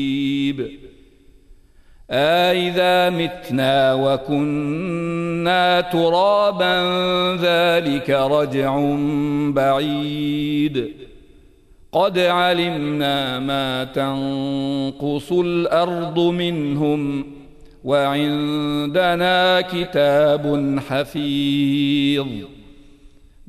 أإذا متنا وكنا ترابا ذلك رجع بعيد قد علمنا ما تنقص الأرض منهم وعندنا كتاب حفيظ